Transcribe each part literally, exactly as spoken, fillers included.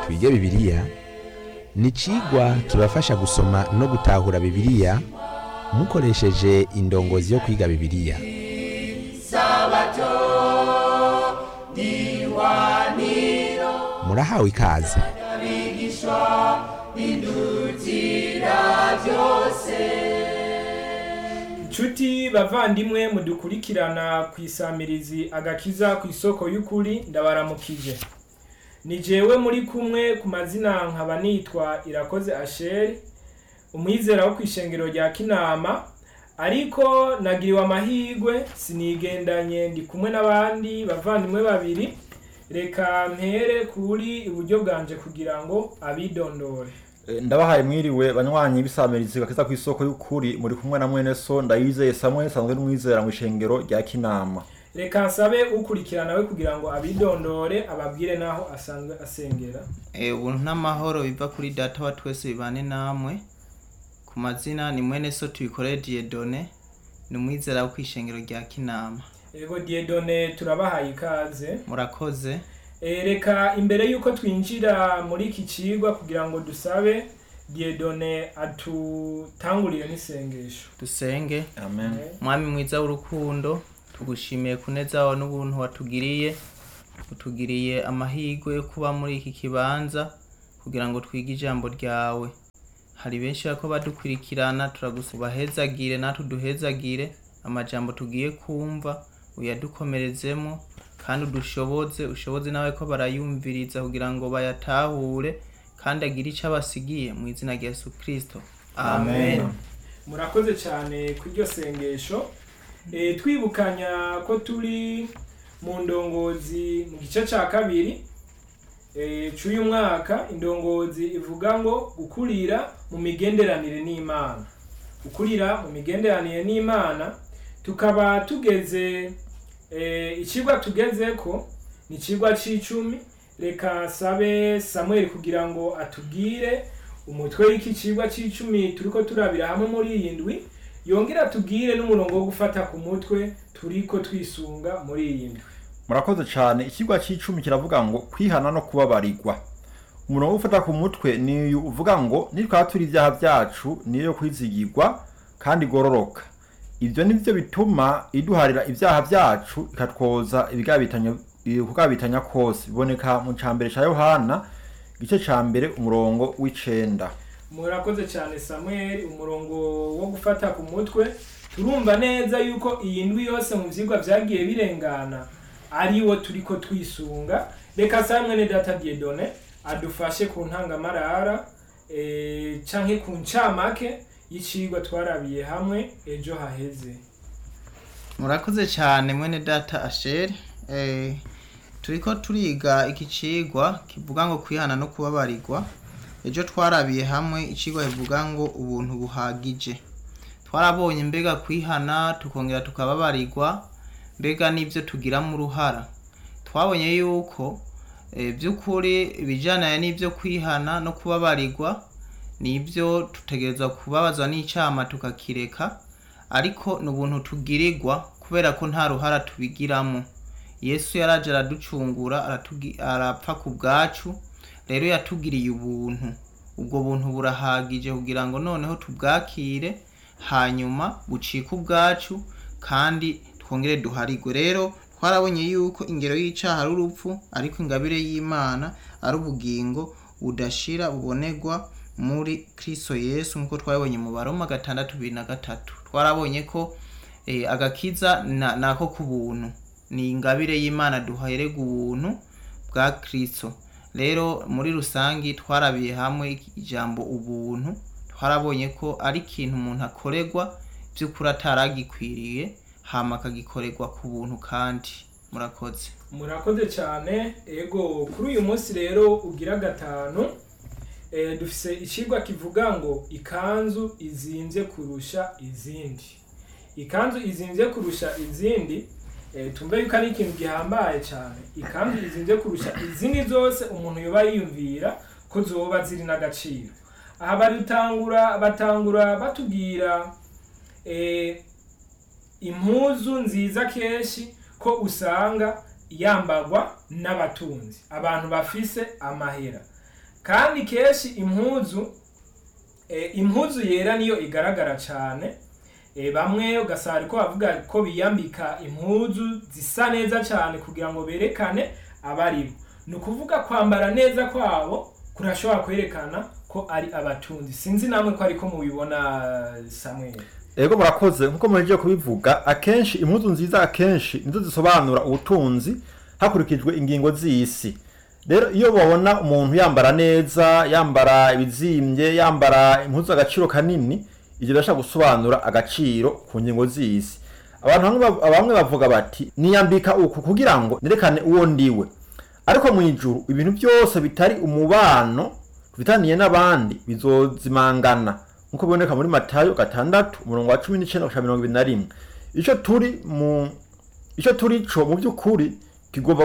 twige bibiliya ni icigwa kibafasha gusoma no gutahura bibiliya mukoresheje indongozi yo kwiga bibiliya. Murahawe ikaze. Nshuti bavandimwe mudukurikirana kw'isamirizi agakiza kw'isoko y'ukuri ndabaramukije. Ni jewe muri kumwe ku mazina nkaba nitwa Irakoze Asheri, umwizera wo kw'ishengero rya Kinama, ariko nagiriwe amahirwe sinigendanye ndi kumwe n'abandi bavandimwe babiri. Reka mpere kuri iburyo bwanje kugira ngo abidondore. Ndabahaye mwiriwe banywanyi bisamirizi gakiza kw'isoko y'ukuri, muri kumwe na mwene so Ndayizeye Samuel sanzwe n'umwizera mu ishengero rya Kinama. Reka nsabe ukurikirana we kugira ngo abidondore ababwire naho asanzwe asengera. Eh ubuntu n'amahoro biva kuri data wa twese bibane namwe. Ku mazina ni mwene so tubikoreye Dieudonné, ni umwizera wo kw'ishengero rya Kinama. Ego Dieudonné turabahaye ikaze. Murakoze. E, reka imbere yuko twinjira muri iki cigwa kugira ngo dusabe Dieudonné atutangurire n'isengesho. Dusenge. Amen. Mwami mwiza w'urukundo, tugushimiye kuneza wawe n'ubuntu watugiriye, utugiriye amahirwe yo kuba muri iki kibanza kugira ngo twige ijambo ryawe. Hari benshi bako badukurikirana, turagusubahezagire natwe duhezagire amajambo tugiye kumva, uyadukomerezemo kandi udushoboze, ushoboze nawe ko barayumviriza kugira ngo bayatahure kandi agire ico abasigiye mu izina rya Yesu Kristo. Amen. Murakoze cyane kw'iryo sengesho. E, twibukanya ko turi mu ndongozi mu gice ca kabiri e, c'uyu mwaka. Indongozi ivuga ngo gukurira mu migenderanire n'Imana. Gukurira mu migenderanire n'Imana, tukaba tugeze e, icigwa tugezeko ni icigwa c'icumi. Reka sabe Samuel kugira ngo atubwire umutwe w'iki cigwa c'icumi turiko turabira hamwe muri iyi ndwi, yongera tubwire n'umurongo wo gufata ku mutwe turiko twisunga muri iyi ndwi. Murakoze cyane. Ikigwa c'icumi kiravuga ngo kwihana no kubabarirwa. Umurongo wo gufata ku mutwe ni uvuga ngo nitwatura ibyaha byacu niyo kwizigirwa kandi gororoka. Ibyo nivyo bituma iduharira ibyaha byacu ikatwoza ibigabitanya kugabitanya kose. Biboneka mu cambere ca Yohana igice ca mbere umurongo w'icenda. Murakoze cyane Samuel. Umurongo wo gufata ku mutwe turumva neza yuko iyi ndwi yose mu vyigwa vyagiye birengana ari wo turiko twisunga. Reka samwe ne data Dieudonné adufashe ku ntangamarara e, canke ku ncamake y'icigwa twarabiye hamwe ejo haheze. Murakoze cyane mwene data Asheri. Eh turiko turiga iki cigwa kivuga ngo kwihana no kubabarirwa. Ejo twarabiye hamwe icigwa kivuga ngo ubuntu buhagije. Twarabonye mbega kwihana tukongera tukababarirwa mbega nivyo tugira mu ruhara. Twabonye yuko e, by'ukuri ibijana n'ivyo kwihana no kubabarirwa nivyo tutegerezwa kubabazwa n'icama tukakireka, ariko n'ubuntu tugirirwa kubera ko nta ruhara tubigiramo. Yesu yaraje araducungura arapfa ku bwacu, rero yatugiriye ubuntu. Ubwo buntu burahagije kugira ngo noneho tubwakire hanyuma bucika ubwacu kandi twongere duharigwe. Rero twarabonye yuko ingero y'icaha ari urupfu, ariko ingabire y'Imana ari ubugingo budashira bubonerwa muri Kristo Yesu, nkuko twabonye mu Baroma gatandatu bibiri na gatatu. Twarabonye ko e, agakiza na, nako ku buntu, ni ingabire y'Imana duhererwa ubuntu bwa Kristo. Rero muri rusangi twarabiye hamwe ijambo ubuntu. Twarabonye ko ari ikintu umuntu akorerwa by'ukuri ataragikwiriye hama akagikorerwa ku buntu kandi. Murakoze. Murakoze cyane. Ego kuri uyu munsi rero ugira gatanu e, dufise icigwa kivuga ngo ikanzu izimvye kurusha izindi. Ikanzu izimvye kurusha izindi, e, tumbe yuko ari ikintu gihambaye cyane. Ikanzu izimvye kurusha izindi zose umuntu yoba yiyumvira ko zoba ziri n'agaciro. Aha batangura batangura batubwira e, impuzu nziza keshi ko usanga yambagwa n'abatunzi, abantu bafise amahera. kandi kenshi impuzu e, impuzu yera niyo igaragara cyane. E, bamwe ugasanga ko bavuga ko biyambika impuzu zisa neza cyane kugira ngo berekane abaribo. Ni ukuvuga kwambara neza kwabo kurashobora kwerekana ko ari abatunzi. Sinzi namwe ko ariko mubibona Samuel. Ego murakoze, nkuko muhejeje kubivuga, akenshi impuzu nziza akenshi nizo zisobanura ubutunzi hakurikijwe ingingo z'isi. Rero iyo babona umuntu yambara neza, yambara ibizimbye, yambara impuzu agaciro kanini, ivyo birashaka gusobanura agaciro ku ngingo z'isi. Abantu bamwe bavuga bati niyambika uku kugira ngo nerekane uwo ndiwe. Ariko mu ijuru ibintu byose bitari umubano bitaniye n'abandi bizozimangana. Nkuko biboneka muri Matayo gatandatu umurongo wa cumi n'icenda gushika mirongo ibiri na rimwe. Ico turi mu ico turi co mu by'ukuri kigomba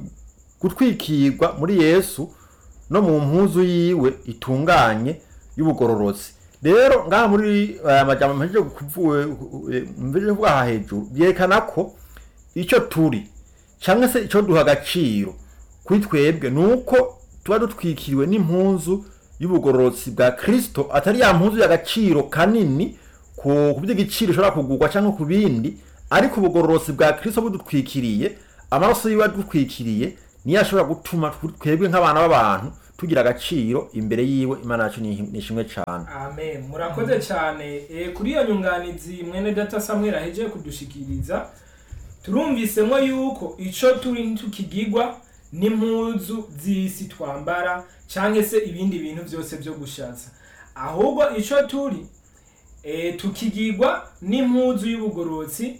gutwikirwa muri Yesu no mu mpuzu yiwe itunganye y'ubugororotsi. Rero ngaha muri aya majambo mpejeje kuvuwe mveje kuvuga aha hejuru byerekana ko ico turi cyangwa se ico duha agaciro kuri twebwe nuko tuba dutwikiriwe n'impuzu y'ubugororotsi bwa Kristo, atari ya mpuzu y'agaciro kanini ku by'igiciro ushobora kugurwa cyangwa ku bindi, ariko ubugororotsi bwa Kristo budutwikiriye, amaraso yiwe adutwikiriye niyo ashobora gutuma twebwe nk'abana b'abantu tugira agaciro imbere yiwe. Imana yacu nishimwe cyane. Amen. Murakoze cyane. E, kuri iyo nyunganizi mwene data Samuel ahejeje kudushikiriza, turumvisemo yuko ico turi tukigirwa n'impuzu z'isi twambara canke se ibindi bintu byose byo gushatsa, ahubwo ico turi e, tukigirwa n'impuzu y'ubugororotsi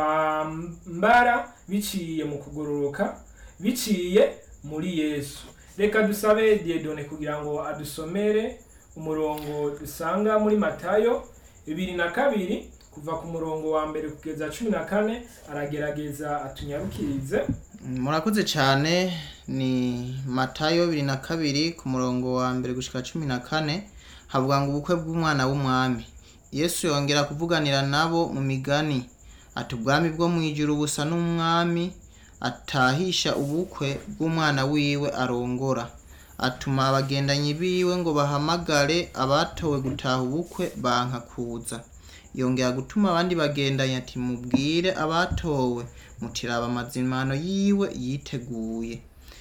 twambara biciye mu kugororoka biciye muri Yesu. Reka dusabe Diedone kugira ngo adusomere umurongo dusanga muri Matayo bibiri na kabiri kuva ku murongo wa mbere kugeza cumi na kane, aragerageza atunyarukirize. Murakoze cyane. Ni Matayo bibiri na kabiri ku murongo wa mbere gushika cumi na kane, havuga ngo ubukwe bw'umwana w'umwami. Yesu yongera kuvuganira nabo mu migani ati ubwami bwo mu ijuru busa n'umwami atahisha ubukwe bw'umwana wiwe arongora, atuma abagendanyi biwe ngo bahamagare abatowe gutaha ubukwe banka kuza. Yongera gutuma abandi bagendanyi ati mubwire abatowe mutiraba amazimano yiwe yiteguye,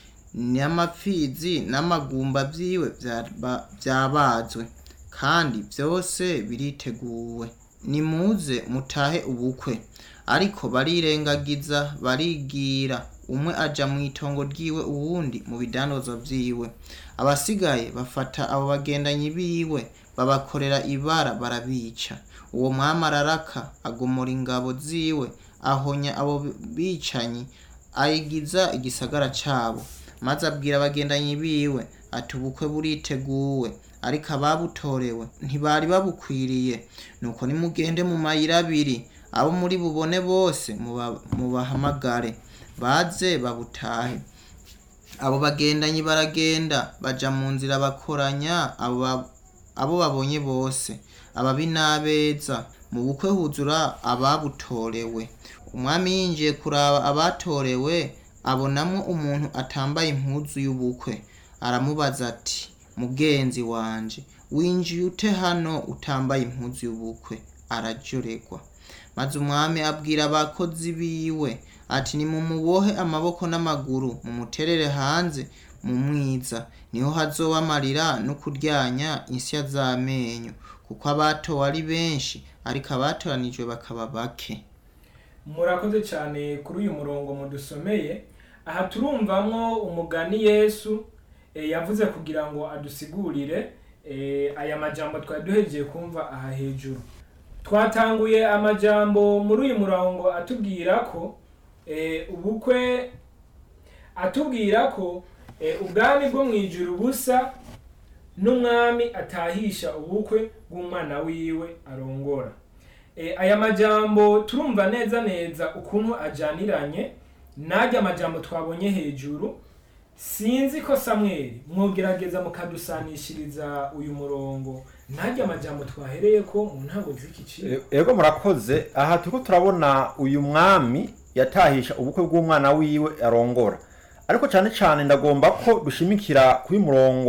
n'amapfizi n'amagumba vyiwe vyabazwe kandi vyose biriteguwe. Nimuze mutahe ubukwe. Ariko barirengagiza barigira, umwe aja mu itongo ryiwe uwundi mu bidanozwa vyiwe. Abasigaye bafata abo bagendanyi biwe babakorera ibara barabica. Uwo mwami araraka agomora ingabo ziwe, ahonya abo bicanyi ayigiza igisagara cabo, maze abwira abagendanyi biwe ati ubukwe buriteguwe ariko ababutorewe ntibari babukwiriye. Nuko nimugende mu mayira abiri, abo muri bubone bose mubahamagare baze babutahe. Abo bagendanyi baragenda baja mu nzira bakoranya abo abo babonye bose, ababi n'abeza. Mu bukwe huzura ababutorewe. Umwami yinjiye kuraba abatorewe abonamwo umuntu atambaye impuzu y'ubukwe, aramubaza ati mugenzi wanje winjiye ute hano utambaye impuzu y'ubukwe? Arajoregwa. Maze umwami abwira abakozi biwe ati nimumubohe amaboko n'amaguru mumuterere hanze mu mwiza, niho hazoba amarira no kuryanya insya z'amenyo, kuko abatowe ari benshi ariko abatoranijwe bakaba bake. Murakoze cyane kuri uyu murongo mudusomeye. Aha turumvamwo umugani Yesu e, yavuze kugira ngo adusigurire e, aya majambo twaduhejeje kumva aha hejuru. Twatanguye amajambo muri uyu murongo atubwira ko e, ubukwe atubwira ko e, ubwami bwo mu ijuru busa n'umwami atahisha ubukwe bw'umwana wiwe arongora. E, aya majambo turumva neza neza ukuntu ajaniranye najya amajambo twabonye hejuru. Sinzi ko Samuel mwogerageza mukadusanishiriza uyu murongo najya amajambo twahereye ko mu ntango z'ikiciro. Ego murakoze. Aha turiko turabona uyu mwami yatahisha ubukwe bw'umwana wiwe arongora, ariko cyane cyane ndagomba ko dushimikira kuri murongo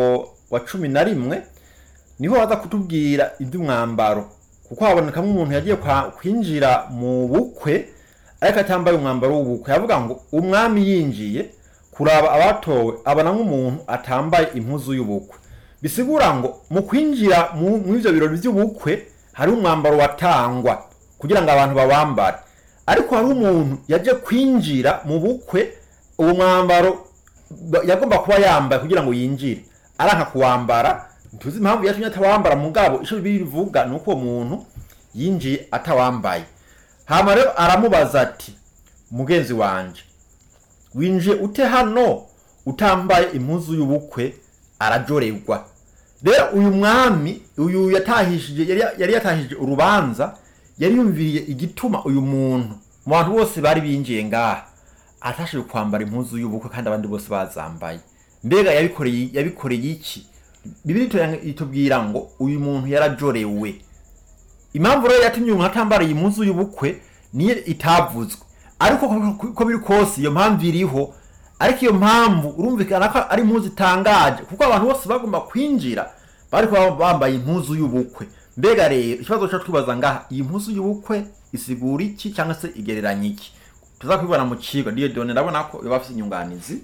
wa cumi na rimwe niho baza kutubwira iby'umwambaro, kuko habonekamo umuntu yagiye kwinjira mu bukwe ariko atambaye umwambaro w'ubukwe. Yavuga ngo umwami yinjiye kuraba abatowe abona nk'umuntu atambaye impuzu y'ubukwe. Bisigura ngo mu kwinjira mu ivyo birori by'ubukwe hari umwambaro watangwa kugira ngo abantu babambare, ariko hari umuntu yaje kwinjira mu bukwe uwo mwambaro yagomba kuba yambaye kugira ngo yinjire aranka kuwambara. Tuzi impamvu yatumye atawambara, mugabo ico bivuga nuko uwo muntu yinjiye atawambaye. Hama rero aramubaza ati, mugenzi wanje winjiye ute hano utambaye impuzu y'ubukwe? Arajorerwa. Rero uyu mwami uyu yatahishije yari yari yatahishije urubanza, yari yumviriye igituma uyu muntu mu bantu bose bari binjiye ngaha atashije kwambara impuzu y'ubukwe kandi abandi bose bazambaye. Mbega yabikoreye yabikoreye iki? Bibiliya itubwira ngo uyu muntu yarajorewe. Impamvu rero yatumye umuntu atambara iyi mpuzu y'ubukwe niye itavuzwe, ariko ko biri kose iyo mpamvu iriho. Ariko iyo mpamvu urumvikana ko ari impuzu itangaje, kuko abantu bose bagomba kwinjira bari bambaye impuzu y'ubukwe. Mbega rero ikibazo cyo twibaza ngaha, iyi mpuzu y'ubukwe isigura iki cyangwa se igereranya iki? Tuzakwibona mu kigo ndiye done ndabona ko bafite inyunganizi.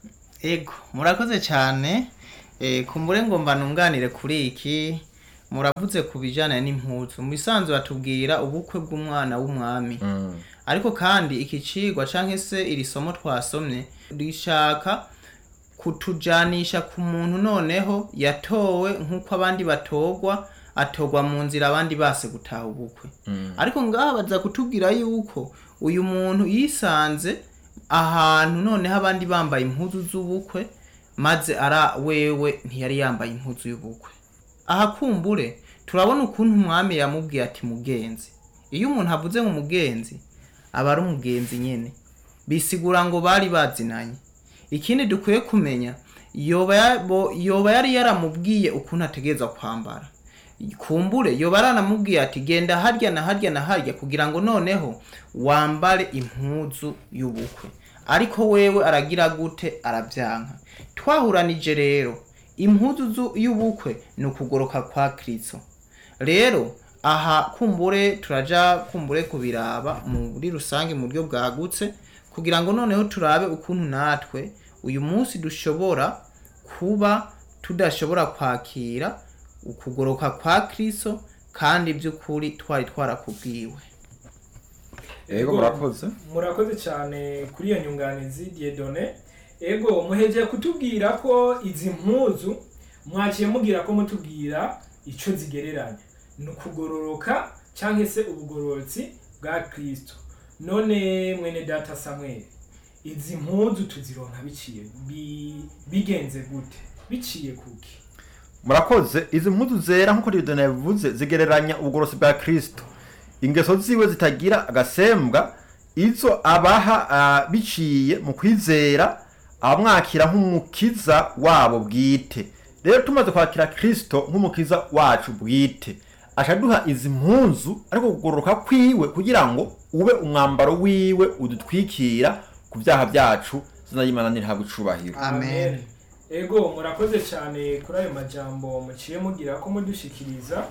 Ego, murakoze cyane. Eh kumbure ngomba nunganire kuri iki. Muravuze kubijana n'impuzu. Mu bisanzwe batubwira ubukwe bw'umwana w'umwami. Mm. Ariko kandi iki cigwa canke se iri somo twasomye rishaka kutujanisha ku muntu noneho yatowe nkuko abandi batogwa, atogwa mu nzira abandi base gutaha ubukwe. Mm. Ariko ngaha baza kutubwira yuko uyu muntu yisanze ahantu noneho abandi bambaye impuzu z'ubukwe, maze ara wewe ntiyari yambaye impuzu y'ubukwe. Aha kumbure turabona ukuntu umwami yamubwiye ati mugenzi. Iyo umuntu avuze mu mugenzi aba ari umugenzi nyene, bisigura ngo bari bazinanye. Ikindi dukwiye kumenya, yoba yabo yoba yari yaramubwiye ukuntu ategeza kwambara. Kumbure yoba aranamubwiye ati genda harya na harya na harya kugira ngo noneho wambare impuzu y'ubukwe, ariko wewe aragira gute? Arabyanka. Twahuranije rero impuzu y'ubukwe ni ukugoroka kwa Kristo. Rero aha kumbure turaja kumbure kubiraba muri rusange mu buryo bwagutse, kugira ngo noneho turabe ukuntu natwe uyu munsi dushobora kuba tudashobora kwakira ukugoroka kwa Kristo kandi by'ukuri twari twarakubwiwe. Ego murakoze. Murakoze cyane kuri iyo nyunganizi Dieudonné. Ego muheje kutubwira ko izi mpuzu mwaciye mugira ko mutubwira ico zigereranya nukugororoka canke se ubugororotsi bwa Kristo. None mwene data Samuel, izi mpuzu tuzironka biciye bigenze gute? Biciye kuki? Murakoze. Izi mpuzu zera nkuko Dieudonné yavuze zigereranya ubugororotsi bwa Kristo. Ingeso ziwe zitagira agasembwa izo abaha uh, biciye mu kwizera abamwakira nk'umukiza wabo bwite. Rero tumaze kwakira Kristo nk'umukiza wacu bwite, ashaduha izi mpuzu ariko kugororoka kwiwe kugira ngo ube umwambaro wiwe udutwikira ku byaha byacu. Zina y'Imana nirihabwe icubahiro. Amen. Ego murakoze cyane kuri ayo majambo muciye mugira ko mudushikiriza.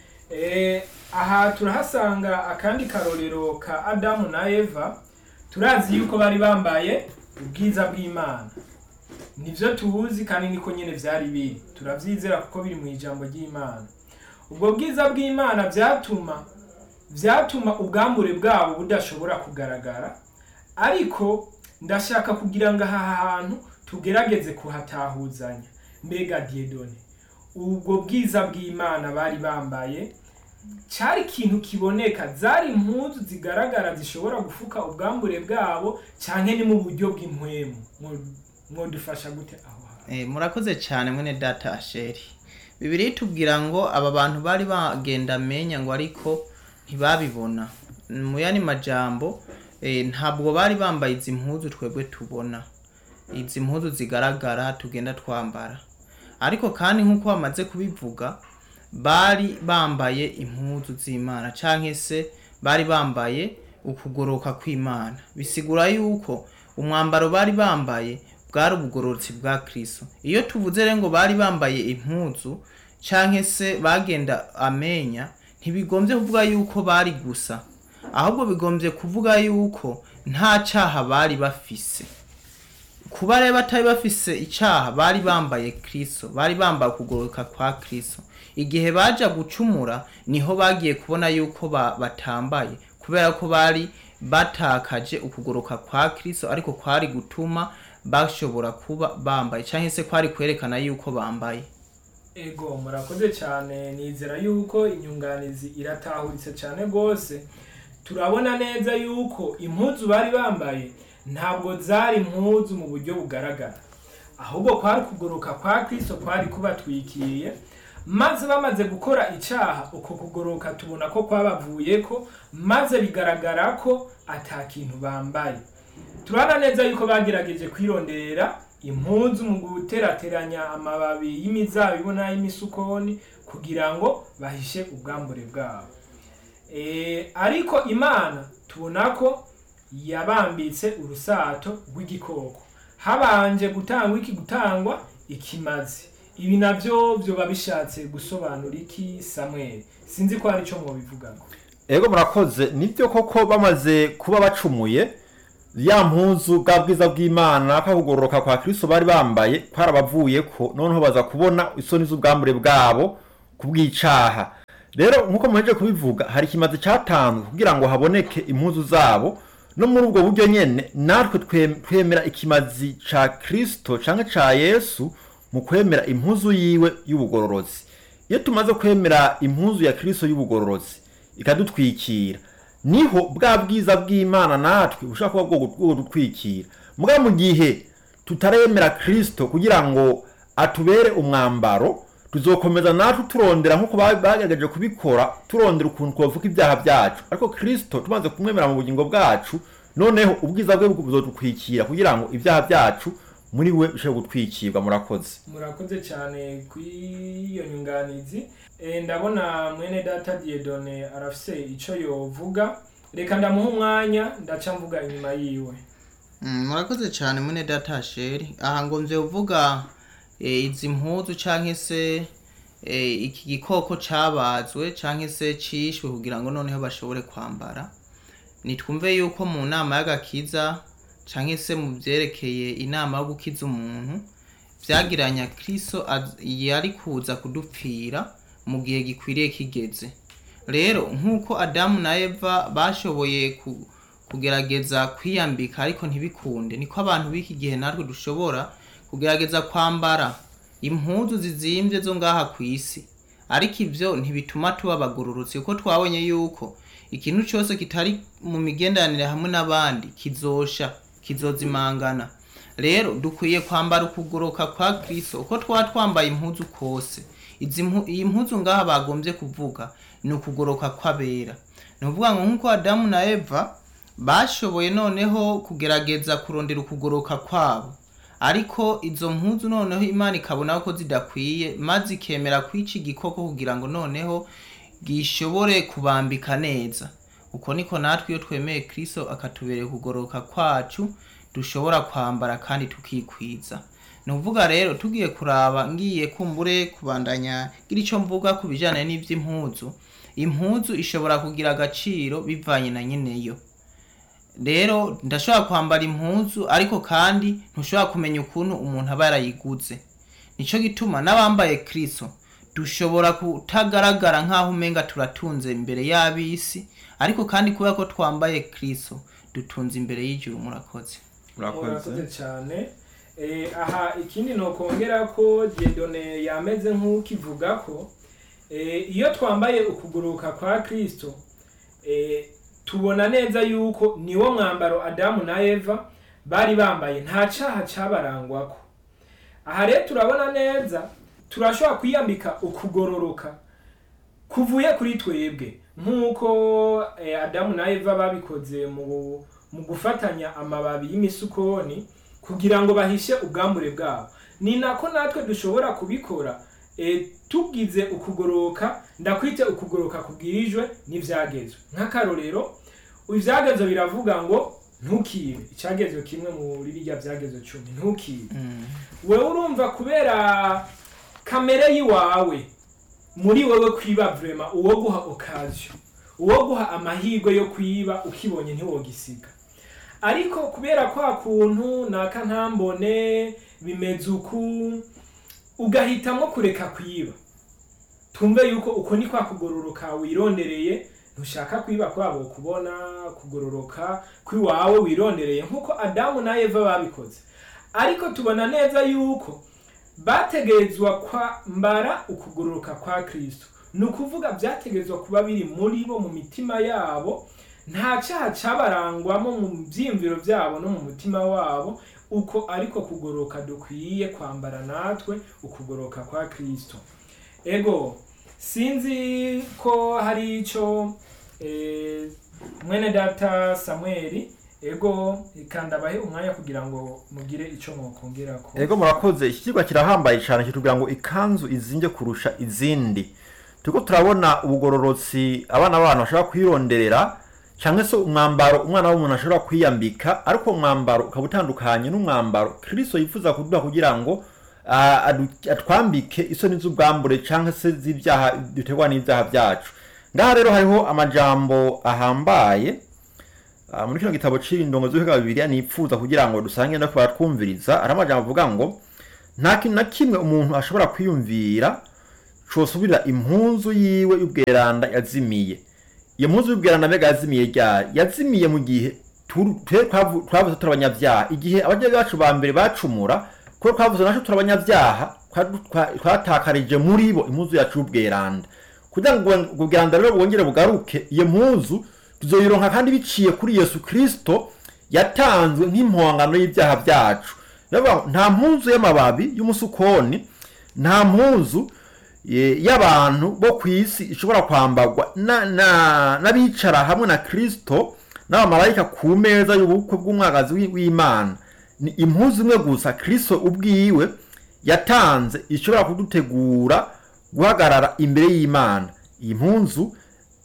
Eh aha turahasanga akandi karorero ka Adamu na Eva. Turazi yuko bari bambaye ubwiza bw'Imana. Nivyo tuzi kandi niko nyene vyari biri. Turavyizera kuko biri mu ijambo ry'Imana. Ubwo bwiza bw'Imana vyatuma vyatuma ubwambure bwabo budashobora kugaragara. Ariko ndashaka kugira ngo aha hantu tugerageze kuhatahuzanya. Mbega Dieudonné, ubwo bwiza bw'Imana bari bambaye cyari ikintu kiboneka, zari impuzu zigaragara zishobora gufuka ubwambure bwabo cyane ni mu buryo bw'impwemu? Mwodufasha gute aho ha? Eh murakoze cyane mwene data Asheri. Bibiliya itubwira ngo aba bantu bari bagenda menya ngo ariko ntibabibona. Mu yani majambo eh ntabwo bari bambaye izi mpuzu twebwe tubona, izi mpuzu zigaragara tugenda twambara. Ariko kandi nkuko bamaze kubivuga, bari bambaye impuzu z'Imana canke se bari bambaye ukugoroka kw'Imana. Bisigura yuko umwambaro bari bambaye bwari ubugororotsi bwa Kristo. Iyo tuvuze rero ngo bari bambaye impuzu canke se bagenda amenya, ntibigombye kuvuga yuko bari gusa, ahubwo bigombye kuvuga yuko nta caha bari bafise. Kuba rero batari bafise icaha, bari bambaye Kristo, bari bambaye ukugororoka kwa Kristo. Igihe baja gucumura niho bagiye kubona yuko ba, batambaye, kubera ko bari batakaje ukugoroka kwa Kristo, ariko kwari gutuma bashobora kuba bambaye canke se kwari kwerekana yuko bambaye. Ego murakoze cyane, nizera yuko inyunganizi iratahuritse cyane gose. Turabona neza yuko impuzu bari bambaye ntabwo zari impuzu mu buryo bugaragara, ahubwo kwari kugoroka kwa Kristo kwari kubatwikiye, maze bamaze gukora icaha uko kugoroka tubona ko kwabavuyeko, maze bigaragara ko ata kintu bambaye. Turabona neza yuko bagerageje kwirondera impuzu mu guterateranya amababi y'imizabibu n'ay'imisukoni kugira ngo bahishe ubwambure bwabo. E, ariko Imana tubona ko yabambitse urusato rw'igikoko, habanje gutangwa iki gutangwa ikimazi. Ibi navyo byo babishatse gusobanura iki Samuel? Sinzi ko ari cyo mu bivugako. Ego murakoze, nibyo koko bamaze kuba bacumuye ya mpuzu bwa bwiza bw'Imana kakugororoka kwa Kristo bari bambaye kwarabavuye ko, noneho baza kubona isoni z'ubwambure bwabo kubwicaha. Rero nkuko muheje kubivuga, hari kimaze cyatanzwe kugira ngo haboneke impuzu zabo, no muri ubwo buryo nyene natwe twemera ikimazi ca Kristo canke ca Yesu mu kwemera impuzu yiwe y'ubugororozi. Iyo tumaze kwemera impuzu ya Kristo y'ubugororozi ikadutwikira, niho bwa bwiza bw'Imana natwe ushaka kuba bwo gutwikira. Muga mu gihe tutaremera Kristo kugira ngo atubere umwambaro, tuzokomeza natwe turondera nkuko bagerageje kubikora, turondera ukuntu twavuka ibyaha byacu. Ariko Kristo tumaze kumwemera mu bugingo bwacu, noneho ubwiza bwe buzotwikira kugira ngo ibyaha byacu muri we bishobora gutwikirwa. Murakoze. Murakoze cyane kwiyo nyunganizi. E, ndabona mwene data Dieudonné arafise ico yovuga, reka ndamuha umwanya ndaca mvuga inyuma yiwe. Mm, murakoze cyane mwene data Sheri. Aha ngo nze uvuga e, izi mpuzu canke se e, iki gikoko cabazwe canke se cishwe kugira ngo noneho bashobore kwambara. Nitwumve yuko mu nama y'agakiza canke se mu byerekeye inama yo gukiza umuntu vyagiranya Kristo yari kuza kudupfira mu gihe gikwiriye kigeze. Rero nkuko Adamu na Eva bashoboye ku, kugerageza kwiyambika ariko ntibikunde, niko abantu b'iki gihe natwe dushobora kugerageza kwambara impuzu zizimvye zo ngaha kw'isi, ariko ivyo ntibituma tuba abagororotsi, kuko twabonye yuko ikintu cyose kitari mu migenderanire hamwe n'abandi kizosha, kizozimangana. Rero dukwiye kwambara ukugoroka kwa Kristo uko twa twambaye impuzu kose. Izi iyi mpuzu ngaha bagombye kuvuga ni ukugoroka kw'abera. Ni ukuvuga ngo nkuko Adamu na Eva bashoboye noneho kugerageza kurondera ukugoroka kwabo, ariko izo mpuzu noneho Imana ikabona ko zidakwiye, maze ikemera kwica igikoko kugira ngo noneho gishobore kubambika neza. Uko niko natwe iyo twemeye Kristo akatubereye kugoroka kwacu dushobora kwambara kandi tukikwiza. Nuvuga rero tugiye kuraba ngiye kumbure kubandanya gira ico mvuga kubijana n'ivy'impuzu. Impuzu ishobora kugira agaciro bivanye na nyeneyo. Rero ndashobora kwambara impuzu ariko kandi ntushobora kumenya ukuntu umuntu aba yarayiguze. Nico gituma n'abambaye Kristo dushobora kutagaragara nkaho umenga turatunze imbere y'abisi, ariko kandi kubera ko twambaye Kristo dutunze imbere y'ijuru. Murakoze. Murakoze cyane. Eh, aha ikindi no kongera ko Dieudonné yameze nk'ukivuga ko eh, iyo twambaye ukugoroka kwa Kristo eh, tubona neza yuko niwo mwambaro Adamu na Eva bari bambaye, nta caha cabarangwako. Aha rero turabona neza turashobora kwiyambika ukugororoka kuvuye kuri twebwe nk'uko eh, Adamu na Eva babikoze mu mu gufatanya amababi y'imisukoni kugira ngo bahishe ubwambure bwabo. Ni nako natwe dushobora kubikora e, tugize ukugoroka. Ndakwite ukugoroka kubwirijwe n'ivyagezwe. Nk'akarorero ivyagezwe biravuga ngo ntukibe, icyagezwe kimwe muri birya byagezwe cumi, ntukibe. wewe urumva kubera kamere yiwawe muri wewe kwiba vraiment uwo guha occasion, uwo guha amahirwe yo kwiba ukibonye ntiwogisiga. Ariko kubera kwa kuntu naka ntambone bimeze uku ugahitamo kureka kwiba, tumve yuko uko ni kwa kugororoka wirondereye, ntushaka kwiba kwabo kubona kugororoka kwiwawe wirondereye nkuko Adamu na Eva babikoze. Ariko tubona neza yuko bategezwa kwambara ukugororoka kwa Kristo, nukuvuga byategezwa kuba biri muri bo mu mitima yabo, nta cyaha cyabarangwamo mu byimviro byabo no mu mutima wabo, uko ariko kugoroka dukwiye kwambara natwe ukugoroka kwa Kristo. Ego sinzi ko hari ico eh, mwene data Samueli, ego ikandabahe umwanya kugira ngo mugire ico mwokongerako. Ego murakoze, iki kigwa kirahambaye cyane kitubwira ngo ikanzu izinje kurusha izindi. Tuko turabona ubugororotsi abana b'abantu bashaka kwironderera, cyangwa se umwambaro umwana w'umuntu ashobora kwiyambika, ariko umwambaro ukabutandukanye n'umwambaro Kristo yifuza kuduha kugira ngo atwambike isoni z'ubwambure cyangwa se z'ibyaha dutegwa n'ibyaha byacu. Ngaha rero hariho amajambo ahambaye muri kino gitabo c'indongo z'ubuhega Bibiliya nipfuza kugira ngo dusange no kubatwumviriza. Ari amajambo avuga ngo nta kintu na kimwe umuntu ashobora kwiyumvira cosubira impunzu yiwe y'ubweranda yazimiye. Iyo mpunzu y'ubweranda mbega yazimiye ryari? Yazimiye mu gihe twavuze turabanyabyaha, igihe abajya bacu ba mbere bacumura, ko twavuze naco turabanyabyaha, twatakarije muri bo impunzu yacu y'ubweranda. Kugira ngo ubweranda rero bwongere bugaruke, iyo mpunzu tuzoyironka kandi biciye kuri Yesu Kristo yatanzwe nk'impongano y'ibyaha byacu. Nta mpunzu y'amababi y'umusukoni, nta mpunzu y'abantu bo kwisi ishobora kwambagwa n'abicara hamwe na Kristo n'abamarayika ku meza y'ubukwe bw'umwagazi w'Imana. Ni impuzu imwe gusa Kristo ubwiwe yatanze ishobora kudutegura guhagarara imbere y'Imana. Iyi mpunzu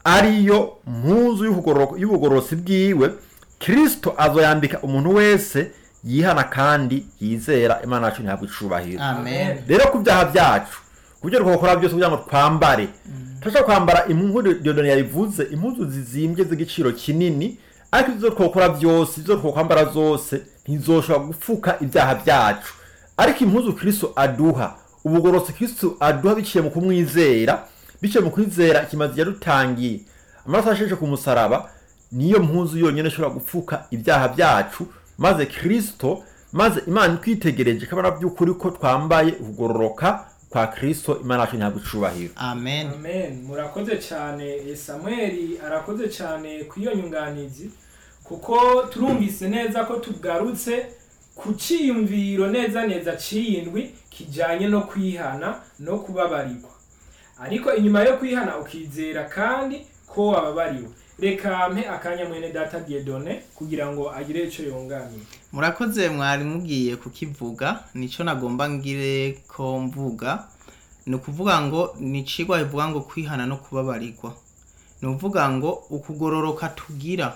ariyo mpunzu y'ubugororosi bwiwe Kristo azoyambika umuntu wese yihana kandi yizera Imana yacu ntabwo icubahiro. Amen. Rero ku byaha byacu kubyo twakora byose kugira ngo twambare, turashaka kwambara impunzu Dieudonné yabivuze, impunzu zizimbye z'igiciro kinini, ariko izo twakora byose, izo twakwambara zose ntizoshobora gufuka ibyaha byacu. Ariko impunzu Kristo aduha, ubugororosi Kristo aduha biciye mu kumwizera, biciye mu kwizera ikimazi yarutangiye amaraso asheshe ku musaraba, niyo mpunzu yonyene ishobora gupfuka ibyaha byacu, maze Kristo, maze Imana twitegereje kabana by'ukuri ko twambaye ubugororoka kwa Kristo, Imana yacu ntabwo icubahiro. Amen. Amen. Murakoze cyane. Samueli arakoze cyane kuyo nyunganizi, kuko turumvise neza ko tugarutse ku ciyumviro neza neza ciyindwi kijanye no kwihana no kubabarirwa. Ariko inyuma yo kwihana ukizera kandi ko wababariwe. Reka mpe akanya mwene data Dieudonné kugira ngo agire ico yunganira. Murakoze, mwari mugiye kukivuga, nico nagomba ngire ko mvuga. Ni ukuvuga ngo ni cigwa bivuga ngo kwihana no kubabarirwa. Ni ukuvuga ngo ukugororoka tugira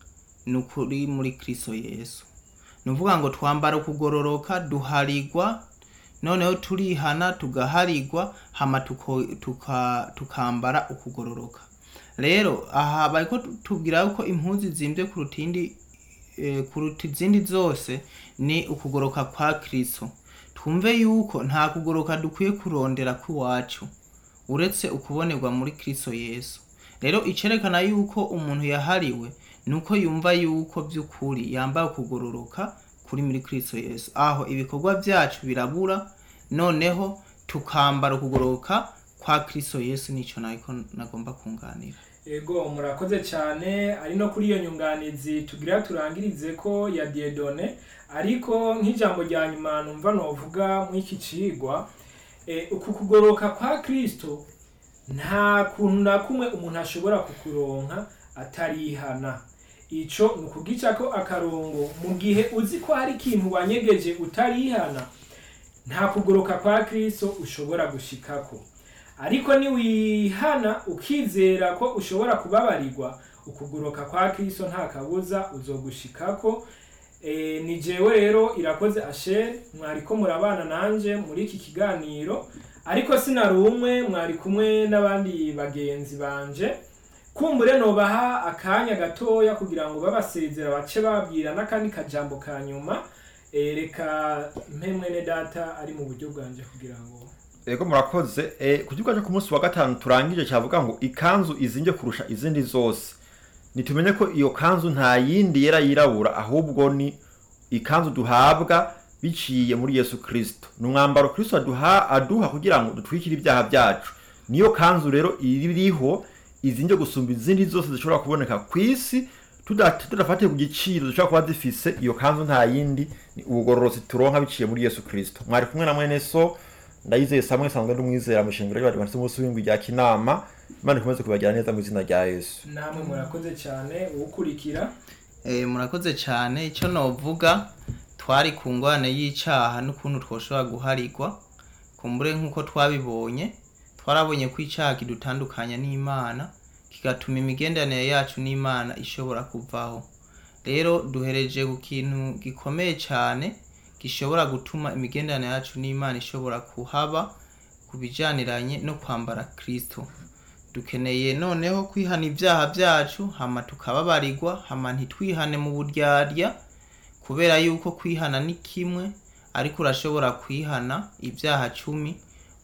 ni ukuri muri Kristo Yesu. Ni ukuvuga ngo twambara ukugororoka, duharigwa, noneho turihana tugaharigwa, hama tuko, tuka, tukambara ukugororoka. Rero aha bariko tubwira ko impunzi zimbye ku rutindi e, ku rutizindi zose ni ukugoroka kwa Kristo. Twumve yuko nta kugoroka dukwiye kurondera kwiwacu uretse ukubonerwa muri Kristo Yesu. Rero icerekana yuko umuntu yahariwe nuko yumva yuko by'ukuri yambaye ukugororoka kuri muri Kristo Yesu, aho ibikorwa byacu birabura, noneho tukambara ukugoroka kwa Kristo Yesu. Nico nako nagomba kunganira. Ego murakoze cyane. Ari no kuri iyo nyunganizi tugira turangirize ko ya Dieudonné, ariko nk'ijambo rya nyuma numva novuga mu iki cigwa, e, uku kugoroka kwa Kristo nta kuntu na kumwe umuntu ashobora kukuronka atarihana. Ico nukugica ko akarongo mu gihe uzi ko hari ikintu wanyegeje utarihana, nta kugoroka kwa Kristo ushobora gushikako. ariko niwihana ukizera ko ushobora kubabarirwa, ukugoroka kwa Kristo nta kabuza uzogushikako. E, ni jewe rero Irakoze Asher, mwariko murabana nanje muri iki kiganiro, ariko sinari umwe, mwari kumwe n'abandi bagenzi banje. Kumbure nobaha akanya gatoya kugira ngo babasezera bace babwira n'akandi kajambo ka nyuma. E, reka mpe mwene data ari mu buryo bwanje kugira ngo. Ego murakoze. E, kukivuga cyo ku munsi wa gatanu turangije cyavuga ngo ikanzu izinje kurusha izindi zose. Nitumenye ko iyo kanzu nta yindi yera yirabura, ahubwo ni ikanzu duhabwa biciye muri Yesu Kristo. Numwambaro Kristo aduha aduha kugira ngo dutwikire ibyaha byacu. Niyo kanzu rero iriho izinje gusumba izindi zose zishobora kuboneka kwisi, tudafatiye ku giciro dushobora kuba zifise. Iyo kanzu nta yindi ni ubugororozi turonka biciye muri Yesu Kristo. Mwari kumwe na mwene so ndayizeye Samuel sanzwe ndumwizera mushingiro y'abandi bantu munsi w'ingwi rya kinama. Imana ikomeze kubagira neza mu izina rya Yesu. Namwe murakoze cyane ukurikira. Eh murakoze cyane. Icyo novuga, twari ku ngwane y'icaha n'ukuntu twoshobora guharigwa. Kumbure nk'uko twabibonye, twarabonye ko icaha kidutandukanya n'Imana, kigatuma imigenderanire yacu n'Imana ishobora kuvaho. Rero duhereje ku kintu gikomeye cyane gishobora gutuma imigenderanire yacu n'Imana ishobora kuhaba, kubijaniranye no kwambara Kristo. Dukeneye noneho kwihana ibyaha byacu, hama tukababarirwa, hama ntitwihane mu buryarya, kubera yuko kwihana ni kimwe, ariko urashobora kwihana ibyaha cumi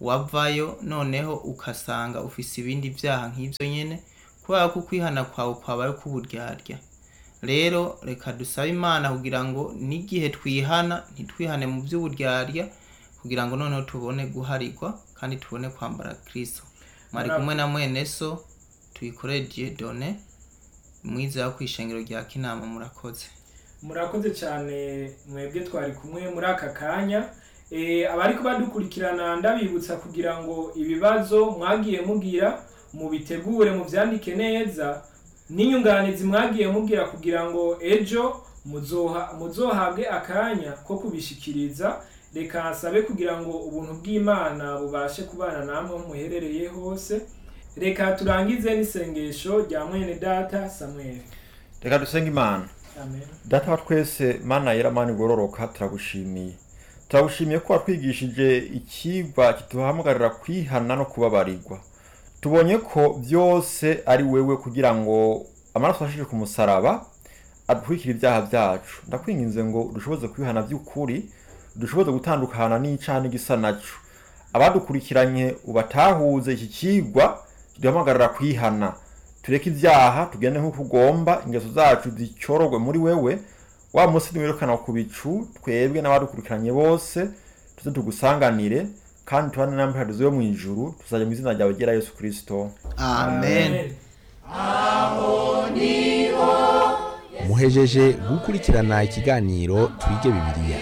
wavayo noneho ukasanga ufise ibindi byaha nk'ibyo nyene, kubera ko kwihana kwawe kwabaye kuburyarya. Rero reka dusabe Imana kugira ngo n'igihe twihana ntitwihane mu by'uburyarya, kugira ngo noneho tubone guharigwa kandi tubone kwambara Kristo. Mwari kumwe na mwene so tuyikoreye Dieudonné mwiza ku ishengero rya Kinama. Murakoze. Murakoze cyane mwebwe twari kumwe muri aka kanya. E, abari kubadukurikirana ndabibutsa kugira ngo ibibazo mwagiye mugira mubitegure mu vyandike neza, n'inyunganizi mwagiye mugira kugira ngo ejo muzoha muzohabwe akanya ko kubishikiriza. Reka nsabe kugira ngo ubuntu bw'Imana bubashe kubana namwe muherereye hose. Reka turangize n'isengesho rya mwene data Samuel. Reka dusenge Imana. Amen. Data wa twese, Mana yera, Mana igororoka, turagushimiye. Turagushimiye ko watwigishije ikigwa kituhamagarira kwihana no kubabarirwa. Tubonye ko byose ari wewe kugira ngo amaraso ashije ku musaraba adukwikira ibyaha byacu. Ndakwinginze ngo dushoboze kwihana by'ukuri, dushoboze gutandukana n'icaha n'igisa naco. Abadukurikiranye ubatahuze iki kigwa kiduhamagarira kwihana, tureke ibyaha tugende nk'uko ugomba, ingeso zacu zicorogwe muri wewe. Wa munsi niwirukana ku bicu, twebwe n'abadukurikiranye bose tuze tugusanganire, kandi tubane namwe haduze yo mu ijuru, tuzaje mu izina ryawe ryera Yesu Kristo. Amen. Muhejeje gukurikirana ikiganiro Twige Bibiliya.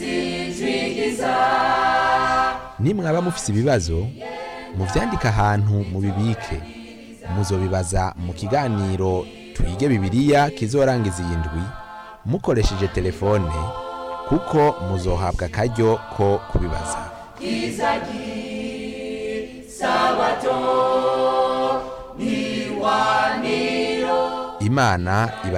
Nimwaba mufise ibibazo, muvyandika ahantu mubibike. Muzobibaza mu kiganiro Twige Bibiliya kizorangiza iyi ndwi mukoresheje telefone, kuko muzohabwa akaryo ko kubibaza. Imana iba